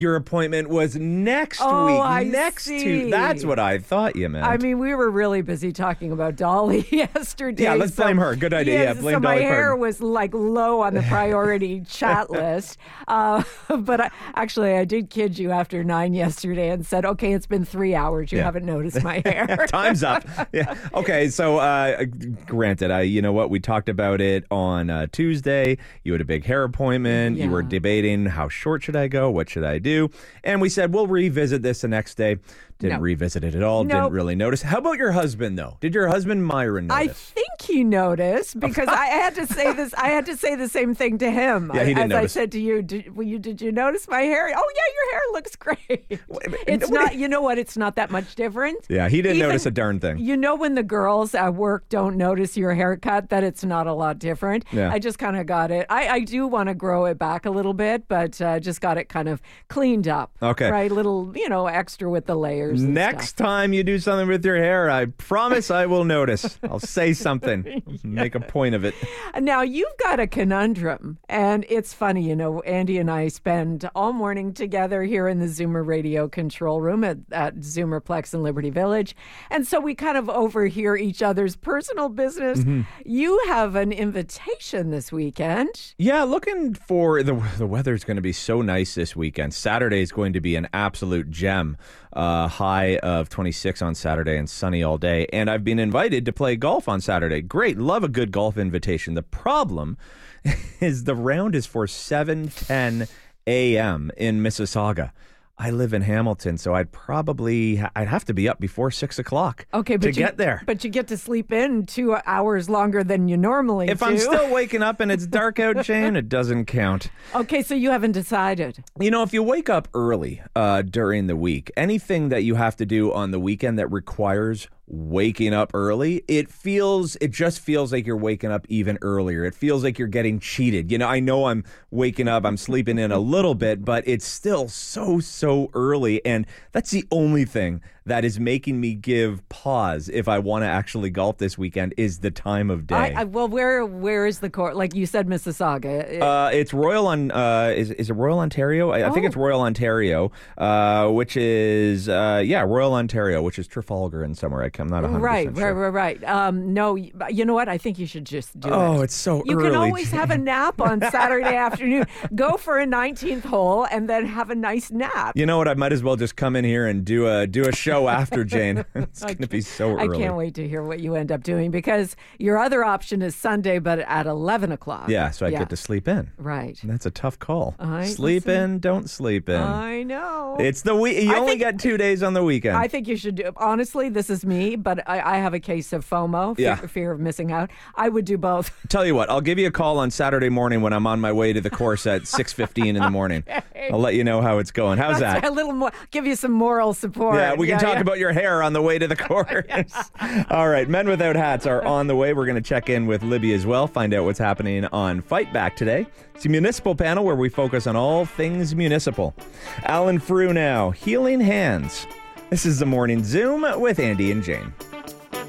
Your appointment was next week. I next see. That's what I thought you meant. I mean, we were really busy talking about Dolly yesterday. Yeah, let's blame her. Good idea. Yeah, blame so Dolly my hair Parton. was like low on the priority chat list. But I did kid you after 9 yesterday and said, okay, it's been 3 hours. You haven't noticed my hair. Time's up. Yeah. Okay, so granted, you know what? We talked about it on Tuesday. You had a big hair appointment. Yeah. You were debating how short should I go? What should I do? And we said, we'll revisit this the next day. Didn't revisit it at all. Nope. Didn't really notice. How about your husband, though? Did your husband, Myron, notice? I think he noticed because I had to say this. I had to say the same thing to him. Yeah, he didn't notice. I said to you, did you notice my hair? Oh, yeah, your hair looks great. It's not, you know what? It's not that much different. Yeah, he didn't notice a darn thing. You know when the girls at work don't notice your haircut, that it's not a lot different. Yeah. I just kind of got it. I do want to grow it back a little bit, but just got it kind of cleaned up. Okay. Right? Little, extra with the layers and Next stuff. time you do something with your hair, I promise I will notice. I'll say something. Make a point of it. Now, you've got a conundrum, and it's funny, Andy and I spend all morning together here in the Zoomer radio control room at Zoomerplex in Liberty Village, and so we kind of overhear each other's personal business. Mm-hmm. You have an invitation this weekend. Yeah, looking for the weather's going to be so nice this weekend. Saturday is going to be an absolute gem. High of 26 on Saturday and sunny all day. And I've been invited to play golf on Saturday. Great. Love a good golf invitation. The problem is the round is for 7:10 a.m. in Mississauga. I live in Hamilton, so I'd have to be up before 6 o'clock to get there. But you get to sleep in 2 hours longer than you normally do. If I'm still waking up and it's dark out, Jane, it doesn't count. Okay, so you haven't decided. If you wake up early during the week, anything that you have to do on the weekend that requires waking up early, it just feels like you're waking up even earlier. It feels like you're getting cheated. I know I'm waking up, I'm sleeping in a little bit, but it's still so early. And that's the only thing that is making me give pause if I want to actually golf this weekend is the time of day. Well, where is the course? Like you said, Mississauga. It's Royal on. Is it Royal Ontario? I think it's Royal Ontario, which is Royal Ontario, which is Trafalgar and somewhere. I'm not 100% sure. Right. No, you know what? I think you should just do it. Oh, it's so you early. You can always have a nap on Saturday afternoon. Go for a 19th hole and then have a nice nap. You know what? I might as well just come in here and do a show after, Jane. It's going to be so early. I can't wait to hear what you end up doing because your other option is Sunday, but at 11 o'clock. Yeah, so I get to sleep in. Right. And that's a tough call. Sleep in, don't sleep in. I know. It's the week. You only get 2 days on the weekend. I think you should do. Honestly, this is me, but I have a case of FOMO, fear of missing out. I would do both. Tell you what, I'll give you a call on Saturday morning when I'm on my way to the course at 6:15 in the morning. I'll let you know how it's going. How's that? A little more. Give you some moral support. Yeah, we can talk about your hair on the way to the course. All right, Men Without Hats are on the way. We're going to check in with Libby as well, find out what's happening on Fight Back today. It's a municipal panel where we focus on all things municipal. Alan Frew now, Healing Hands. This is the Morning Zoom with Andy and Jane.